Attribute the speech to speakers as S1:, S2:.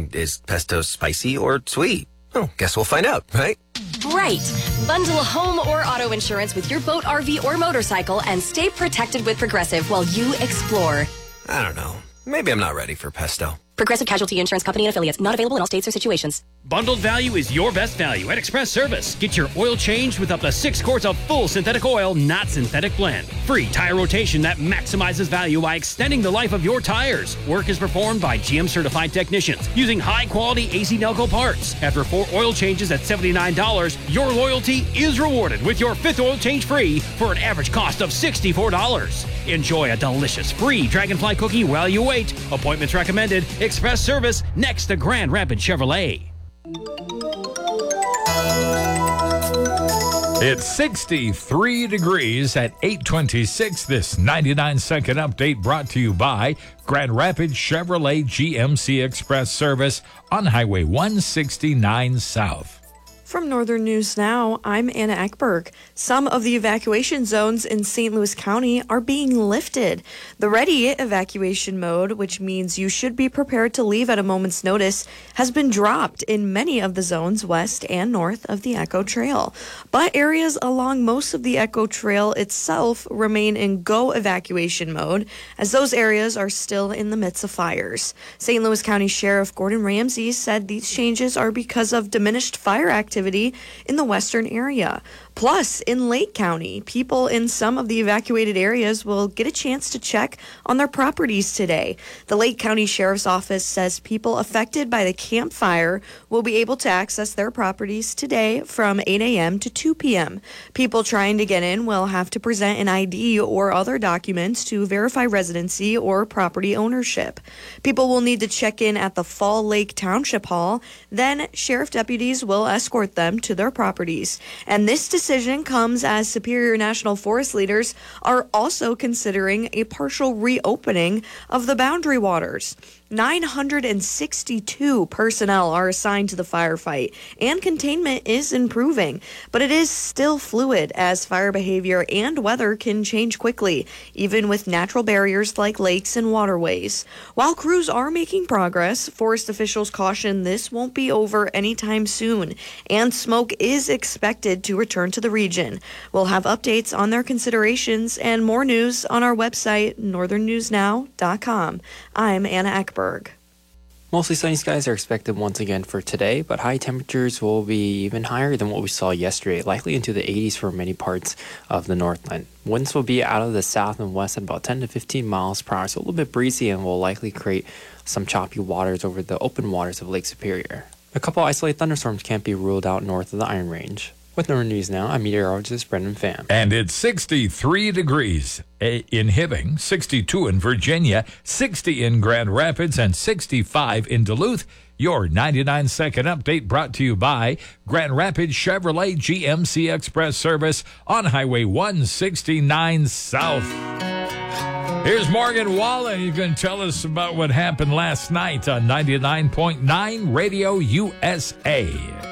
S1: Is pesto spicy or sweet? Oh, guess we'll find out, right?
S2: Right. Bundle home or auto insurance with your boat, RV, or motorcycle and stay protected with Progressive while you explore.
S1: I don't know. Maybe I'm not ready for pesto.
S2: Progressive Casualty Insurance Company and affiliates. Not available in all states or situations.
S3: Bundled value is your best value at Express Service. Get your oil changed with up to 6 quarts of full synthetic oil, not synthetic blend. Free tire rotation that maximizes value by extending the life of your tires. Work is performed by GM certified technicians using high quality AC Nelco parts. After 4 oil changes at $79, your loyalty is rewarded with your 5th oil change free for an average cost of $64. Enjoy a delicious free Dragonfly cookie while you wait. Appointments recommended. Express Service next to Grand Rapids Chevrolet.
S4: It's 63 degrees at 8:26. This 99-second update brought to you by Grand Rapids Chevrolet GMC Express Service on Highway 169 South.
S5: From Northern News Now, I'm Anna Eckberg. Some of the evacuation zones in St. Louis County are being lifted. The ready evacuation mode, which means you should be prepared to leave at a moment's notice, has been dropped in many of the zones west and north of the Echo Trail. But areas along most of the Echo Trail itself remain in go evacuation mode, as those areas are still in the midst of fires. St. Louis County Sheriff Gordon Ramsay said these changes are because of diminished fire activity in the western area. Plus, in Lake County, people in some of the evacuated areas will get a chance to check on their properties today. The Lake County Sheriff's Office says people affected by the Camp Fire will be able to access their properties today from 8 a.m. to 2 p.m. People trying to get in will have to present an ID or other documents to verify residency or property ownership. People will need to check in at the Fall Lake Township Hall. Then, sheriff deputies will escort them to their properties. And this decision comes as Superior National Forest leaders are also considering a partial reopening of the Boundary Waters. 962 personnel are assigned to the firefight, and containment is improving, but it is still fluid as fire behavior and weather can change quickly, even with natural barriers like lakes and waterways. While crews are making progress, forest officials caution this won't be over anytime soon, and smoke is expected to return to the region. We'll have updates on their considerations and more news on our website, northernnewsnow.com. I'm Anna Eckberg.
S6: Mostly sunny skies are expected once again for today, but high temperatures will be even higher than what we saw yesterday, likely into the 80s for many parts of the Northland. Winds will be out of the south and west at about 10 to 15 miles per hour, so a little bit breezy, and will likely create some choppy waters over the open waters of Lake Superior. A couple isolated thunderstorms can't be ruled out north of the Iron Range. With Northern News Now, I'm meteorologist Brendan Pham.
S4: And it's 63 degrees in Hibbing, 62 in Virginia, 60 in Grand Rapids, and 65 in Duluth. Your 99-second update brought to you by Grand Rapids Chevrolet GMC Express Service on Highway 169 South. Here's Morgan Wallen. He's going to tell us about what happened last night on 99.9 Radio USA.